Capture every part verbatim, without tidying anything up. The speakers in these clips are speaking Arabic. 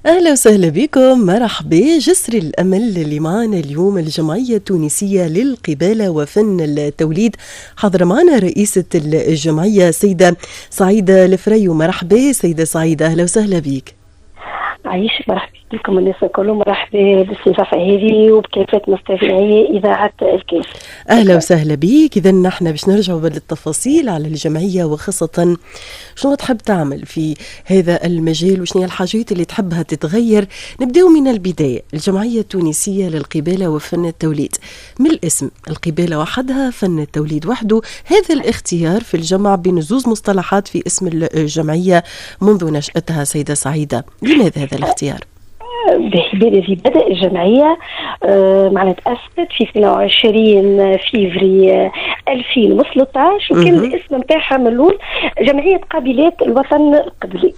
أهلا وسهلا بكم، مرحبا. جسر الأمل اللي معنا اليوم الجمعية التونسية للقبالة وفن التوليد. حاضرة معنا رئيسة الجمعية سيدة سعيدة الفريو. مرحبا سيدة سعيدة، أهلا وسهلا بك. عايشك، مرحبا بكم الناس الكل، مرحبا بالاستضافة هذه وبكافة مستمعي إذاعة الكاس. أهلا وسهلا بك. إذا نحن باش نرجعوا بالتفاصيل على الجمعية، وخاصة شنو تحب تعمل في هذا المجال وشنو الحاجات اللي تحبها تتغير. نبدأ من البداية. الجمعية التونسية للقبالة وفن التوليد، من الاسم القبالة وحدها، فن التوليد وحده. هذا الاختيار في الجمع بين زوز مصطلحات في اسم الجمعية منذ نشأتها سيدة سعيدة، لماذا هذا الاختيار؟ في بدء الجمعية آه معنا تأسست في اثنين وعشرين فيفري ألفين وثلاثة عشر، وكان الاسم نتاعها من الأول جمعية قابلات الوطن القبلي.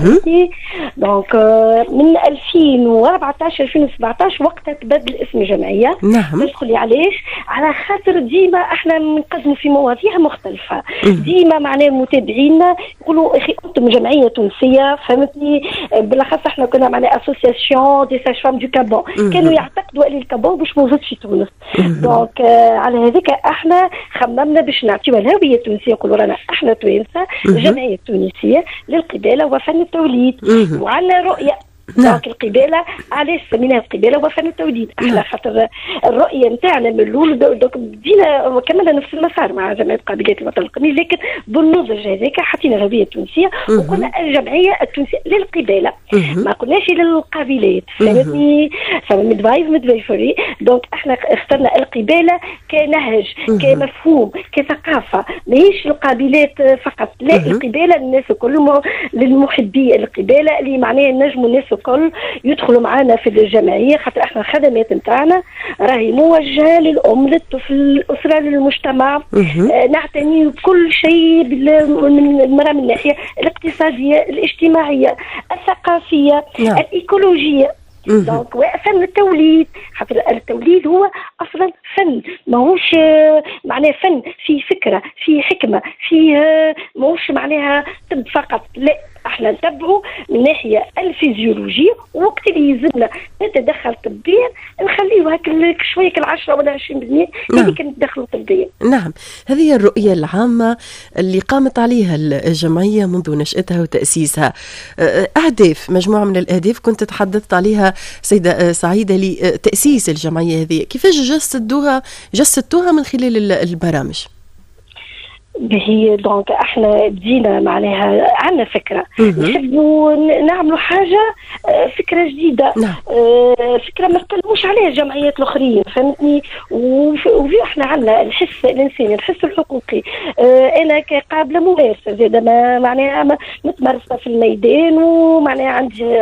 دونك آه من ألفين وأربعة عشر ألفين وسبعة عشر وقتها تبدل اسم جمعية. نعم. تدخلي علاش؟ على خاطر ديما احنا نقدموا في مواضيع مختلفة. ديما معناه المتابعين يقولوا اخي انتم جمعية تونسية، فهمتني؟ بالاخص احنا كنا معنا اسوسياسيون دي ساج-فام دو كابون، كانوا يعتقدوا ان الكابون مش موجود في تونس. دونك آه على هذاك احنا خممنا باش نعطيوها الهويه التونسيه، نقولوا رانا احنا توانسه، الجمعيه التونسيه للقباله وفن التوليد، وعندنا رؤيه. دونك القبالة علاش سميناها القبالة وفن التوليد؟ احنا خاطر الرؤية نتاعنا من الاول، دونك بدينا وكملنا نفس المسار مع جمعية قابلات الوطن القبلي، لكن بالنضج هذاك حطينا الهوية التونسية وقلنا الجمعية التونسية للقبالة، ما قلناش للقبيلات، فهمتني؟ فميدفايف ميدفايفري. دونك احنا اخترنا القبالة كنهج، كمفهوم، كثقافة، ماهيش القبيلات فقط، لا، القبالة للناس الكل، للمحبي القبالة اللي معناها نجموا الناس الكل يدخلوا معنا في الجمعيه، خاطر احنا الخدمات نتاعنا راهي موجهه للام، للطفل، للاسره، للمجتمع. آه نعتني بكل شيء من المراه، من الناحيه الاقتصاديه، الاجتماعيه، الثقافيه، نعم. الايكولوجيه. دونك فن التوليد، خاطر التوليد هو اصلا فن، ماهوش معناه فن في فكره، في حكمه، في ماهوش معناها طب فقط، لا، احنا نتبعوا من ناحيه الفيزيولوجيه، وقت اللي يلزمنا نتدخل طبيا نخليه هكا شويه كالعشرة ولا عشرين بالمئة هذيك نتدخلوا طبيا. نعم، هذه الرؤيه العامه اللي قامت عليها الجمعيه منذ نشاتها وتاسيسها. اهداف، مجموعه من الاهداف كنت تحدثت عليها سيده سعيده لتاسيس الجمعيه هذه، كيفاش جسدوها جسدتوها من خلال البرامج؟ هي دونك احنا بدينا معناها عندنا فكره، نحبوا نعملوا حاجه، فكره جديده. نعم. فكره ما نتكلموش عليها الجمعيات الاخرين، فهمتني؟ وفي احنا عندنا الحس الانساني، الحس الحقوقي. انا كقابله ممارسه زاده، ما معناها متمرسه في الميدان، ومعناها عندي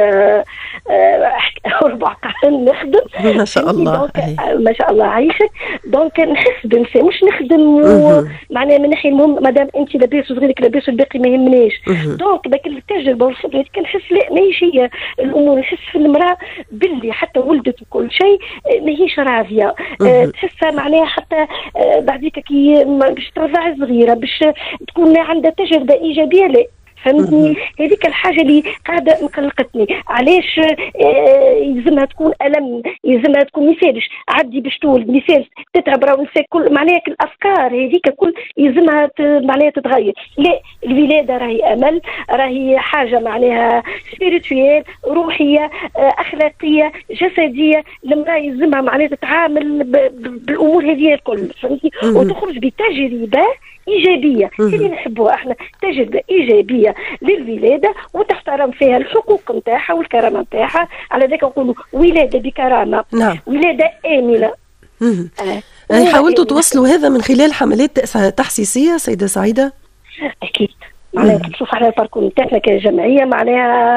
اربع قرن نخدم ما شاء الله. ما شاء الله عايشك. دونك نحس بنفسي، مش نخدم معناها من ناحيه المهم مادام انت لاباس وصغيرك لاباس والباقي ما يهمناش. دونك ذاك التجربه والخبره كان نحس لا ماهيش هي الامور، نحس في المراه باللي حتى ولدت وكل شيء ماهيش راضيه. أه تحسها معناها حتى أه بعديك كي باش ترضع صغيره باش تكون عندها تجربه ايجابيه، لا، فهمتني؟ هذيك الحاجه اللي قاعده مقلقتني. علاش آه يلزمها تكون الم، يلزمها تكون مثالش عدي باش تولد مثال تتعب، راهو نساء كل معناها الافكار هذيك كل يلزمها معناها تتغير. لا، الولاده راهي امل، راهي حاجه معناها سبيريتويال، روحيه، آه اخلاقيه، جسديه. المراه يلزمها معناها تتعامل بالامور هذه الكل، فهمتني؟ وتخرج بتجربه ايجابيه، اللي نحبوها احنا تجربه ايجابيه للولاده، وتحترم فيها الحقوق نتاعها والكرامه نتاعها. على ذلك نقولوا ولاده بكرامه. نعم. ولاده امنه. آه. حاولتوا توصلوا هذا من خلال حملات تحسيسيه سيده سعيده؟ اكيد. معناها تشوف على الباركور نتاعنا كجمعيه، معناها